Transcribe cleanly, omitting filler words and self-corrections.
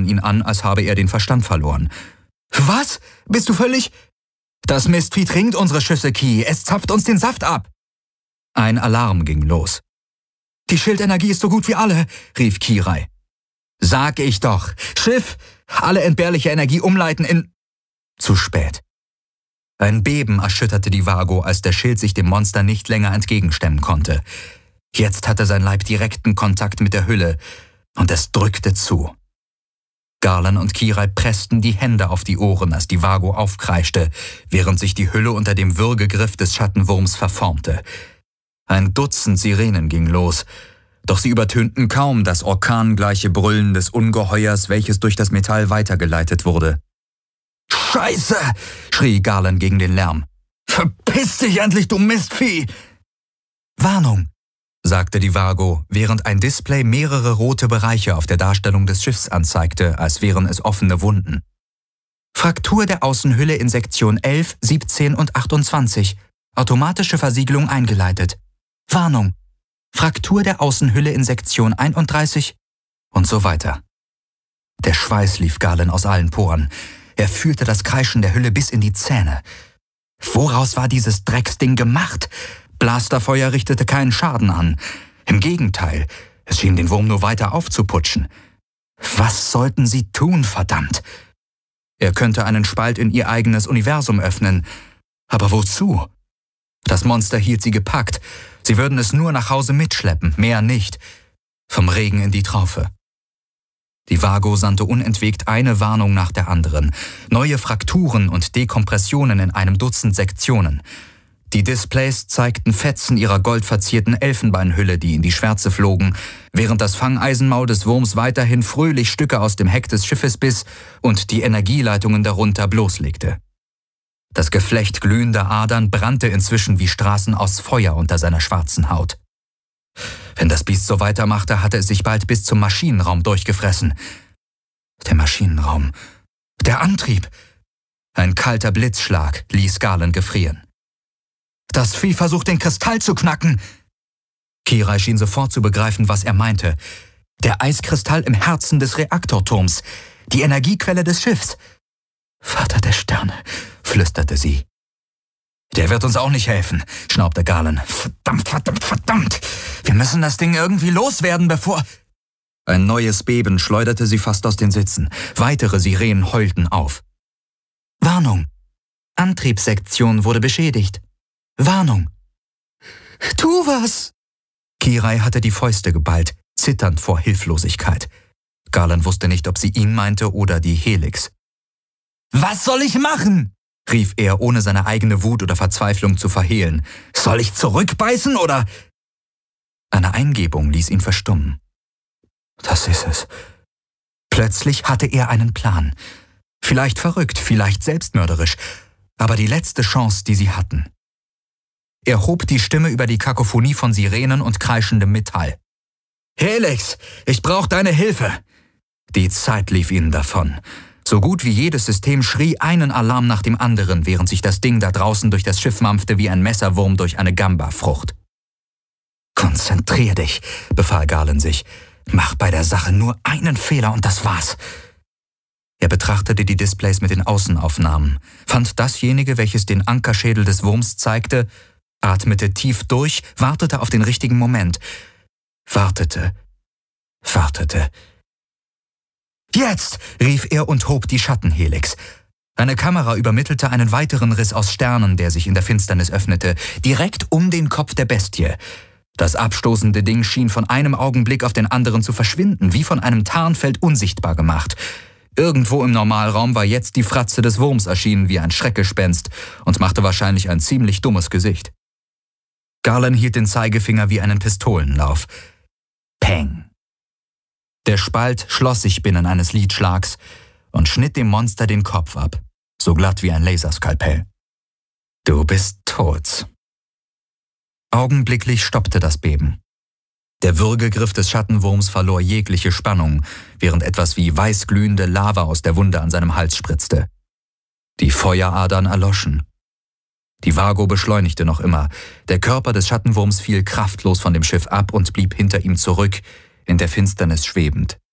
sahen ihn an, als habe er den Verstand verloren. »Was? Bist du völlig...« »Das Mistvieh trinkt unsere Schüsse, Ki. Es zapft uns den Saft ab!« Ein Alarm ging los. »Die Schildenergie ist so gut wie alle«, rief Kirai. »Sag ich doch. Schiff, alle entbehrliche Energie umleiten in...« Zu spät. Ein Beben erschütterte die Vago, als der Schild sich dem Monster nicht länger entgegenstemmen konnte. Jetzt hatte sein Leib direkten Kontakt mit der Hülle und es drückte zu. Garland und Kirai pressten die Hände auf die Ohren, als die Vago aufkreischte, während sich die Hülle unter dem Würgegriff des Schattenwurms verformte. Ein Dutzend Sirenen ging los, doch sie übertönten kaum das orkangleiche Brüllen des Ungeheuers, welches durch das Metall weitergeleitet wurde. »Scheiße!« schrie Garland gegen den Lärm. »Verpiss dich endlich, du Mistvieh!« »Warnung«, sagte die Vago, während ein Display mehrere rote Bereiche auf der Darstellung des Schiffs anzeigte, als wären es offene Wunden. »Fraktur der Außenhülle in Sektion 11, 17 und 28. Automatische Versiegelung eingeleitet. Warnung. Fraktur der Außenhülle in Sektion 31 und so weiter.« Der Schweiß lief Garland aus allen Poren. Er fühlte das Kreischen der Hülle bis in die Zähne. Woraus war dieses Drecksding gemacht? Blasterfeuer richtete keinen Schaden an. Im Gegenteil, es schien den Wurm nur weiter aufzuputschen. Was sollten sie tun, verdammt? Er könnte einen Spalt in ihr eigenes Universum öffnen. Aber wozu? Das Monster hielt sie gepackt. Sie würden es nur nach Hause mitschleppen, mehr nicht. Vom Regen in die Traufe. Die Vago sandte unentwegt eine Warnung nach der anderen. Neue Frakturen und Dekompressionen in einem Dutzend Sektionen. Die Displays zeigten Fetzen ihrer goldverzierten Elfenbeinhülle, die in die Schwärze flogen, während das Fangeisenmaul des Wurms weiterhin fröhlich Stücke aus dem Heck des Schiffes biss und die Energieleitungen darunter bloßlegte. Das Geflecht glühender Adern brannte inzwischen wie Straßen aus Feuer unter seiner schwarzen Haut. Wenn das Biest so weitermachte, hatte es sich bald bis zum Maschinenraum durchgefressen. Der Maschinenraum. Der Antrieb. Ein kalter Blitzschlag ließ Garland gefrieren. Das Vieh versucht, den Kristall zu knacken. Kirai schien sofort zu begreifen, was er meinte. Der Eiskristall im Herzen des Reaktorturms. Die Energiequelle des Schiffs. »Vater der Sterne«, flüsterte sie. »Der wird uns auch nicht helfen«, schnaubte Garland. »Verdammt, verdammt, verdammt! Wir müssen das Ding irgendwie loswerden, bevor...« Ein neues Beben schleuderte sie fast aus den Sitzen. Weitere Sirenen heulten auf. »Warnung! Antriebssektion wurde beschädigt. Warnung!« »Tu was!« Kirai hatte die Fäuste geballt, zitternd vor Hilflosigkeit. Garland wusste nicht, ob sie ihn meinte oder die Helix. »Was soll ich machen?« rief er, ohne seine eigene Wut oder Verzweiflung zu verhehlen. »Soll ich zurückbeißen oder...« Eine Eingebung ließ ihn verstummen. Das ist es. Plötzlich hatte er einen Plan. Vielleicht verrückt, vielleicht selbstmörderisch, aber die letzte Chance, die sie hatten. Er hob die Stimme über die Kakophonie von Sirenen und kreischendem Metall. »Helix, ich brauche deine Hilfe!« Die Zeit lief ihnen davon. So gut wie jedes System schrie einen Alarm nach dem anderen, während sich das Ding da draußen durch das Schiff mampfte wie ein Messerwurm durch eine Gamba-Frucht. »Konzentrier dich«, befahl Garland sich. »Mach bei der Sache nur einen Fehler und das war's.« Er betrachtete die Displays mit den Außenaufnahmen, fand dasjenige, welches den Ankerschädel des Wurms zeigte, atmete tief durch, wartete auf den richtigen Moment. Wartete. »Jetzt«, rief er und hob die Schattenhelix. Eine Kamera übermittelte einen weiteren Riss aus Sternen, der sich in der Finsternis öffnete, direkt um den Kopf der Bestie. Das abstoßende Ding schien von einem Augenblick auf den anderen zu verschwinden, wie von einem Tarnfeld unsichtbar gemacht. Irgendwo im Normalraum war jetzt die Fratze des Wurms erschienen wie ein Schreckgespenst und machte wahrscheinlich ein ziemlich dummes Gesicht. Garland hielt den Zeigefinger wie einen Pistolenlauf. Peng! Der Spalt schloss sich binnen eines Lidschlags und schnitt dem Monster den Kopf ab, so glatt wie ein Laserskalpell. »Du bist tot.« Augenblicklich stoppte das Beben. Der Würgegriff des Schattenwurms verlor jegliche Spannung, während etwas wie weißglühende Lava aus der Wunde an seinem Hals spritzte. Die Feueradern erloschen. Die Vago beschleunigte noch immer. Der Körper des Schattenwurms fiel kraftlos von dem Schiff ab und blieb hinter ihm zurück, in der Finsternis schwebend.